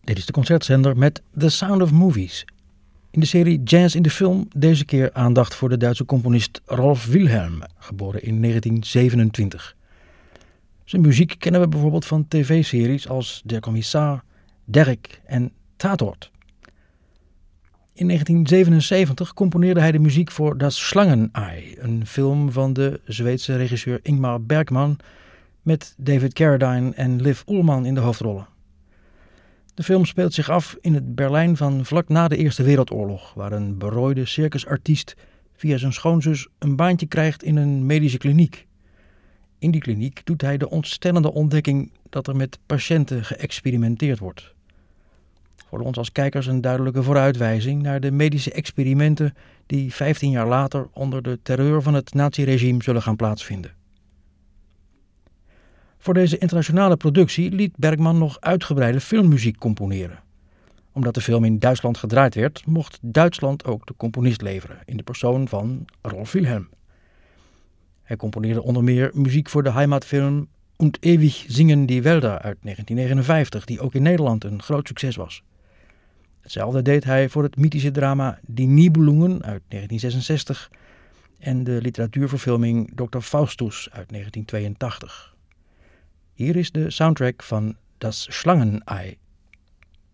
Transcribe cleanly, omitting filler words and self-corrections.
Dit is de concertzender met The Sound of Movies. In de serie Jazz in de Film deze keer aandacht voor de Duitse componist Rolf Wilhelm, geboren in 1927. Zijn muziek kennen we bijvoorbeeld van tv-series als Der Kommissar, Derrick en Tatort. In 1977 componeerde hij de muziek voor Das Schlangenei, een film van de Zweedse regisseur Ingmar Bergman met David Carradine en Liv Ullmann in de hoofdrollen. De film speelt zich af in het Berlijn van vlak na de Eerste Wereldoorlog, waar een berooide circusartiest via zijn schoonzus een baantje krijgt in een medische kliniek. In die kliniek doet hij de ontstellende ontdekking dat er met patiënten geëxperimenteerd wordt. Voor ons als kijkers een duidelijke vooruitwijzing naar de medische experimenten die 15 jaar later onder de terreur van het naziregime zullen gaan plaatsvinden. Voor deze internationale productie liet Bergman nog uitgebreide filmmuziek componeren. Omdat de film in Duitsland gedraaid werd, mocht Duitsland ook de componist leveren, in de persoon van Rolf Wilhelm. Hij componeerde onder meer muziek voor de Heimatfilm Und ewig singen die Wälder uit 1959, die ook in Nederland een groot succes was. Hetzelfde deed hij voor het mythische drama Die Nibelungen uit 1966 en de literatuurverfilming Dr. Faustus uit 1982. Hier is de soundtrack van Das Schlangenei.